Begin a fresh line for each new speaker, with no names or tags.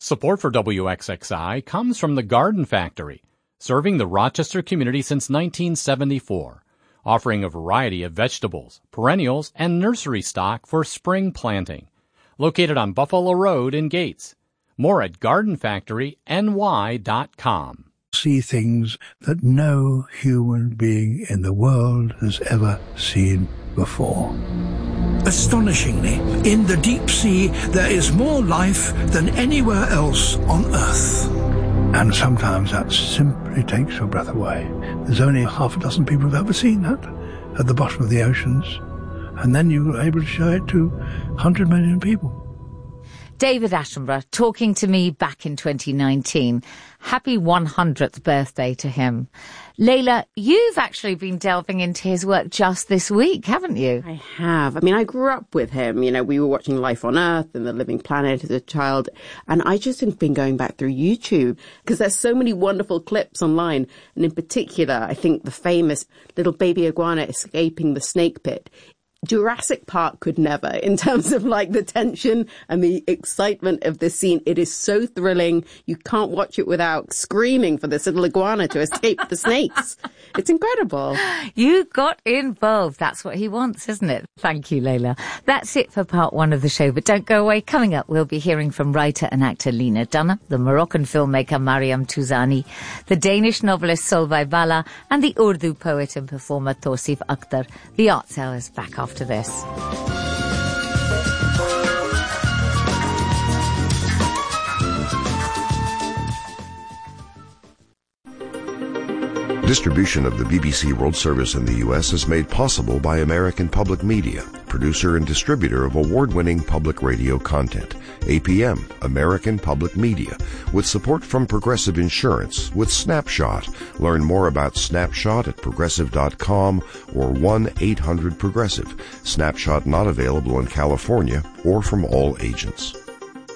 Support for WXXI comes from the Garden Factory, serving the Rochester community since 1974, offering a variety of vegetables, perennials, and nursery stock for spring planting. Located on Buffalo Road in Gates. More at gardenfactoryny.com.
See things that no human being in the world has ever seen before.
Astonishingly, in the deep sea, there is more life than anywhere else on Earth.
And sometimes that simply takes your breath away. There's only half a dozen people who've ever seen that at the bottom of the oceans. And then you're able to show it to 100 million people.
David Attenborough talking to me back in 2019. Happy 100th birthday to him. Layla, you've actually been delving into his work just this week, haven't you?
I have. I mean, I grew up with him. You know, we were watching Life on Earth and The Living Planet as a child. And I just have been going back through YouTube because there's so many wonderful clips online. And in particular, I think the famous little baby iguana escaping the snake pit. Jurassic Park could never, in terms of like the tension and the excitement of this scene. It is so thrilling. You can't watch it without screaming for this little iguana to escape the snakes. It's incredible.
You got involved. That's what he wants, isn't it? Thank you, Layla. That's it for part one of the show, but don't go away. Coming up, we'll be hearing from writer and actor Lena Dunham, the Moroccan filmmaker Mariam Touzani, the Danish novelist Solveig Balla, and the Urdu poet and performer Tausif Akhtar. The Arts Hour is back after this.
Distribution of the BBC World Service in the U.S. is made possible by American Public Media, producer and distributor of award-winning public radio content. APM, American Public Media, with support from Progressive Insurance with Snapshot. Learn more about Snapshot at progressive.com or 1-800-PROGRESSIVE. Snapshot not available in California or from all agents.